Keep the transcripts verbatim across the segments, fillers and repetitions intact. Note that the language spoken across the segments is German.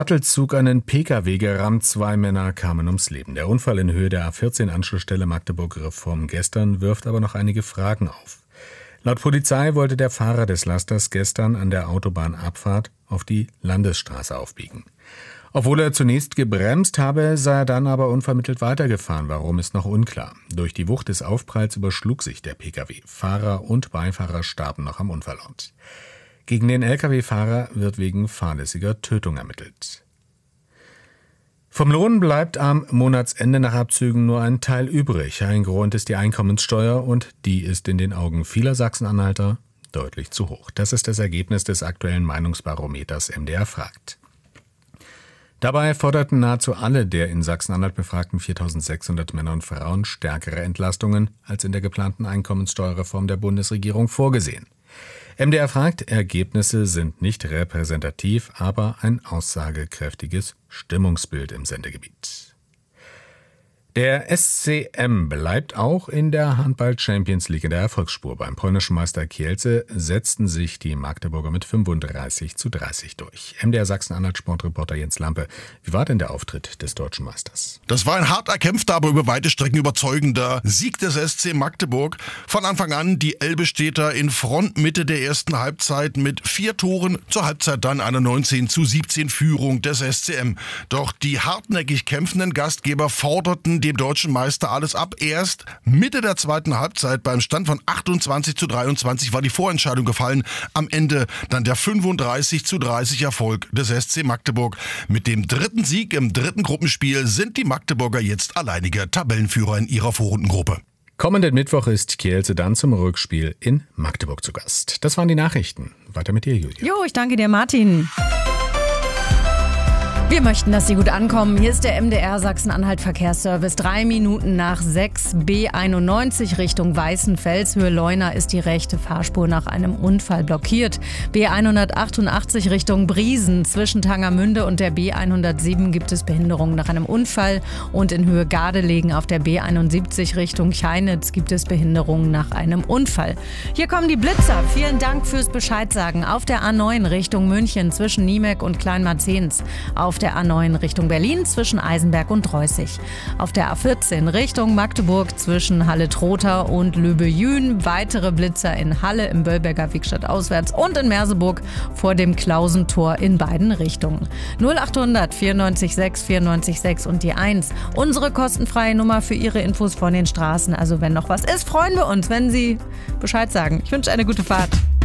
Sattelzug einen Pkw gerammt, zwei Männer kamen ums Leben. Der Unfall in Höhe der A vierzehn Anschlussstelle Magdeburg-Reform gestern wirft aber noch einige Fragen auf. Laut Polizei wollte der Fahrer des Lasters gestern an der Autobahnabfahrt auf die Landesstraße aufbiegen. Obwohl er zunächst gebremst habe, sei er dann aber unvermittelt weitergefahren. Warum, ist noch unklar. Durch die Wucht des Aufpralls überschlug sich der Pkw. Fahrer und Beifahrer starben noch am Unfallort. Gegen den Lkw-Fahrer wird wegen fahrlässiger Tötung ermittelt. Vom Lohn bleibt am Monatsende nach Abzügen nur ein Teil übrig. Ein Grund ist die Einkommenssteuer und die ist in den Augen vieler Sachsen-Anhalter deutlich zu hoch. Das ist das Ergebnis des aktuellen Meinungsbarometers M D R fragt. Dabei forderten nahezu alle der in Sachsen-Anhalt befragten viertausendsechshundert Männer und Frauen stärkere Entlastungen als in der geplanten Einkommenssteuerreform der Bundesregierung vorgesehen. M D R fragt, Ergebnisse sind nicht repräsentativ, aber ein aussagekräftiges Stimmungsbild im Sendegebiet. Der S C M bleibt auch in der Handball-Champions League in der Erfolgsspur. Beim polnischen Meister Kielce setzten sich die Magdeburger mit fünfunddreißig zu dreißig durch. M D R Sachsen-Anhalt-Sportreporter Jens Lampe, wie war denn der Auftritt des deutschen Meisters? Das war ein hart erkämpfter, aber über weite Strecken überzeugender Sieg des S C Magdeburg. Von Anfang an die Elbe-Städter in Front Mitte der ersten Halbzeit mit vier Toren. Zur Halbzeit dann eine neunzehn zu siebzehn Führung des S C M. Doch die hartnäckig kämpfenden Gastgeber forderten dem deutschen Meister alles ab. Erst Mitte der zweiten Halbzeit beim Stand von achtundzwanzig zu dreiundzwanzig war die Vorentscheidung gefallen. Am Ende dann der fünfunddreißig zu dreißig Erfolg des S C Magdeburg. Mit dem dritten Sieg im dritten Gruppenspiel sind die Magdeburger jetzt alleiniger Tabellenführer in ihrer Vorrundengruppe. Kommenden Mittwoch ist Kielce dann zum Rückspiel in Magdeburg zu Gast. Das waren die Nachrichten. Weiter mit dir, Julia. Jo, ich danke dir, Martin. Wir möchten, dass Sie gut ankommen. Hier ist der M D R Sachsen-Anhalt Verkehrsservice. Drei Minuten nach sechs, B einundneunzig Richtung Weißenfels. Höhe Leuna ist die rechte Fahrspur nach einem Unfall blockiert. B hundertachtundachtzig Richtung Briesen. Zwischen Tangermünde und der B hundertsieben gibt es Behinderungen nach einem Unfall. Und in Höhe Gardelegen auf der B einundsiebzig Richtung Cheinitz gibt es Behinderungen nach einem Unfall. Hier kommen die Blitzer. Vielen Dank fürs Bescheidsagen. Auf der A neun Richtung München zwischen Niemek und Kleinmarzens. Auf der A neun Richtung Berlin zwischen Eisenberg und Reußig. Auf der A vierzehn Richtung Magdeburg zwischen Halle-Trotha und Löbe-Jühn. Weitere Blitzer in Halle im Böllberger Weg stadtauswärts und in Merseburg vor dem Klausentor in beiden Richtungen. null achthundert vierundneunzig sechs vierundneunzig sechs und die eins. Unsere kostenfreie Nummer für Ihre Infos von den Straßen. Also wenn noch was ist, freuen wir uns, wenn Sie Bescheid sagen. Ich wünsche eine gute Fahrt.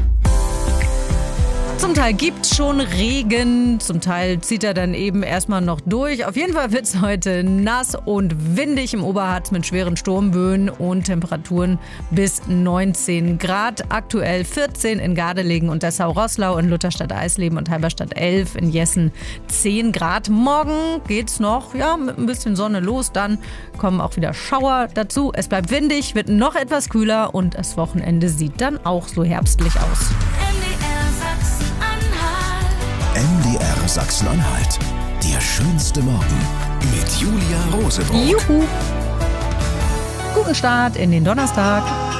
Zum Teil gibt's schon Regen, zum Teil zieht er dann eben erstmal noch durch. Auf jeden Fall wird's heute nass und windig im Oberharz mit schweren Sturmböen und Temperaturen bis neunzehn Grad. Aktuell vierzehn in Gardelegen und Dessau-Roßlau, in Lutherstadt-Eisleben und Halberstadt elf, in Jessen zehn Grad. Morgen geht's noch ja, mit ein bisschen Sonne los, dann kommen auch wieder Schauer dazu. Es bleibt windig, wird noch etwas kühler und das Wochenende sieht dann auch so herbstlich aus. M D R Sachsen-Anhalt. Der schönste Morgen mit Julia Rosenburg. Juhu. Guten Start in den Donnerstag.